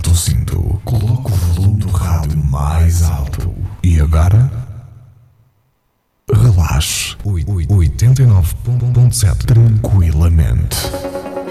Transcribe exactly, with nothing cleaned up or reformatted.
Aperta o cinto, coloca o volume do rádio mais alto. E agora? Relaxe. oitenta e nove ponto sete. Tranquilamente.